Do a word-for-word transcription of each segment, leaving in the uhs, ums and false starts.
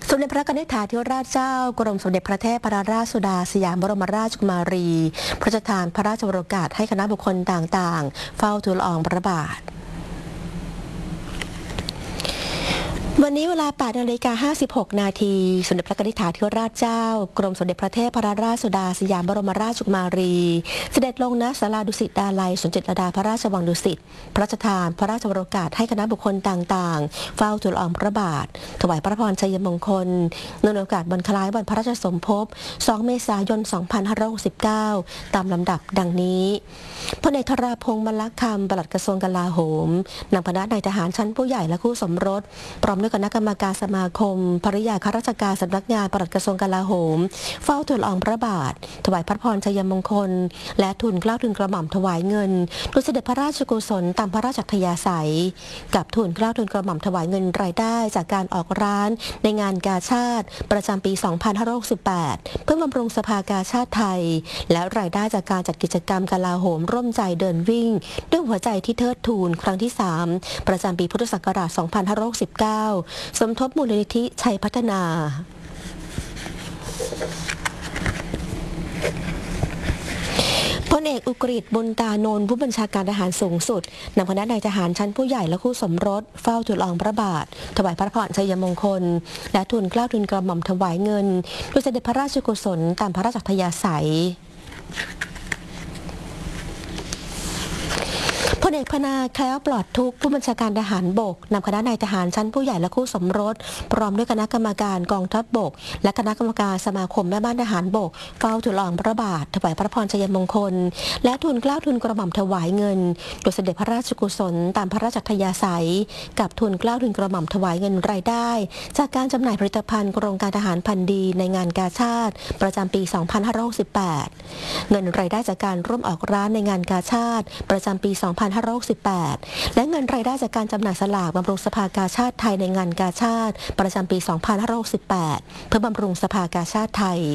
สมเด็จพระนิธิถาธิราชเจ้ากรมสมเด็จพระเทพรัตนราชสุดาสยามบรมราชกุมารีพระราชทานพระราชโองการให้คณะบุคคลต่างๆเฝ้าทูลละอองพระบาทวันนี้เวลา แปดนาฬิกาห้าสิบหก นาทีสมเด็จพระนิธิถาธิราชเจ้ากรมสมเด็จพระเทพรัตนราชสุดาสยามบรมราชกุมารีเสด็จลงณศาลาดุสิตดาลัยสวนจิตรลดาพระราชวังดุสิตพระราชทานพระราชโองการให้คณะบุคคลต่างๆเฝ้าทูลละอองพระบาทถวายพระพรชัยมงคลเนื่องในโอกาสวันคล้ายวันพระราชสมภพสองเมษายนสองพันห้าร้อยหกสิบเก้าตามลำดับดังนี้พลเอกธราพงษ์มลคำปลัดกระทรวงกลาโหมนำคณะนายทหารชั้นผู้ใหญ่และคู่สมรสพร้อมด้วยคณะกรรมการสมาคมภริยาข้าราชการสำนักงานปลัดกระทรวงกลาโหมเฝ้าทูลละอองพระบาทถวายพระพรชัยมงคลและทูลเกล้าทูลกระหม่อมถวายเงินโดยเสด็จพระราชกุศลตามพระราชอัธยาศัยกับทูลเกล้าทูลกระหม่อมถวายเงินรายได้จากการออกร้านในงานกาชาดประจำปี สองพันห้าร้อยหกสิบแปด เพื่อบำรุงสภากาชาดไทยและรายได้จากการจัดกิจกรรมกลาโหมร่วมใจเดินวิ่งด้วยหัวใจที่เทิดทูนครั้งที่สามประจำปีพุทธศักราช สองพันห้าร้อยหกสิบเก้า สมทบมูลนิธิชัยพัฒนาพลเอกอุกฤษบุญตานนท์ผู้บัญชาการทหารสูงสุดนำคณะนายทหารชั้นผู้ใหญ่และคู่สมรสเฝ้าทูลละอองพระบาทถวายพระพรชัยมงคลและทูลเกล้าทูลกระหม่อมถวายเงินโดยเสด็จพระราชกุศลตามพระราชอัธยาศัยพลเอกพนาแคล้วปลอดทุกข์ผู้บัญชาการทหารบกนำคณะนายทหารชั้นผู้ใหญ่และคู่สมรสพร้อมด้วยคณะกรรมการกองทัพบกและคณะกรรมการสมาคมแม่บ้านทหารบกเฝ้าทูลละอองพระบาทถวายพระพรชัยมงคลและทูลเกล้าทูลกระหม่อมถวายเงินโดยเสด็จพระราชกุศลตามพระราชอัธยาศัยกับทูลเกล้าทูลกระหม่อมถวายเงินรายได้จากการจำหน่ายผลิตภัณฑ์โครงการทหารพันดีในงานกาชาดประจำปี สองพันห้าร้อยหกสิบแปด เงินรายได้จากการร่วมออกร้านในงานกาชาดประจำปี สองพันห้าร้อยหกสิบแปดและเงินรายได้จากการจำหน่ายสลากบำรุงสภากาชาดไทยในงานกาชาดประจำปี สองพันห้าร้อยหกสิบแปด เพื่อบำรุงสภากาชาดไทย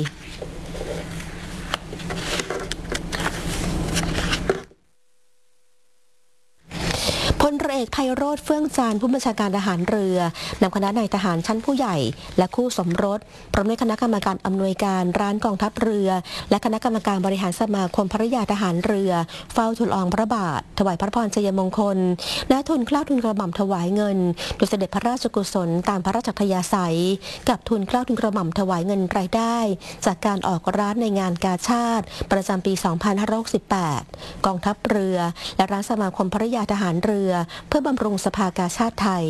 พลเรือเอกไพโรจน์เฟื่องจานผู้บัญชาการทหารเรือนำคณะนายทหารชั้นผู้ใหญ่และคู่สมรสพร้อมด้วยคณะกรรมการอำนวยการร้านกองทัพเรือและคณะกรรมการบริหารสมาคมภริยาทหารเรือเฝ้าทูลละอองพระบาทถวายพระพรชัยมงคลและทูลเกล้าทูลกระหม่อมถวายเงินโดยเสด็จพระราชกุศลตามพระราชอัธยาศัยกับทูลเกล้าทูลกระหม่อมถวายเงินรายได้จากการออกร้านในงานกาชาดประจำปี สองพันห้าร้อยหกสิบแปด กองทัพเรือและร้านสมาคมภริยาทหารเรือเพื่อบำรุงสภากาชาดไทย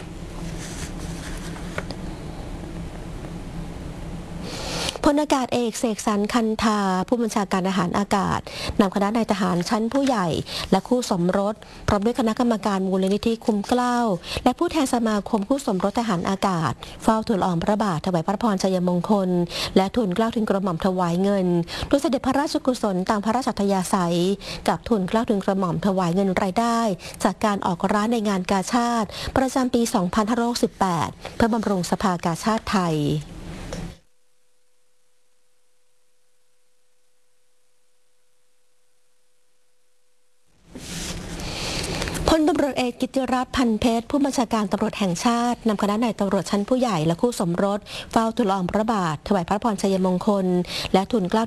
พลอากาศเอกเสกสรรคันธาผู้บัญชาการทหารอากาศนำคณะนายทหารชั้นผู้ใหญ่และคู่สมรสพร้อมด้วยคณะกรรมการมูลนิธิคุ้มเกล้าและผู้แทนสมาคมคู่สมรสทหารอากาศเฝ้าทูลละอองพระบาทถวายพระพรชัยมงคลและทูลเกล้าทูลกระหม่อมถวายเงินโดยเสด็จพระราชกุศลตามพระราชอัธยาศัยกับทูลเกล้าทูลกระหม่อมถวายเงินรายได้จากการออกร้านในงานกาชาดประจำปี สองพันห้าร้อยหกสิบแปด เพื่อบำรุงสภากาชาดไทยพลตำรวจเอกกิติรัตน์พันเพชรผู้บัญชาการตำรวจแห่งชาตินำคณะนายตำรวจชั้นผู้ใหญ่และคู่สมรสเฝ้าทูลละอองพระบาทถวายพระพรชัยมงคลและทูลเกล้า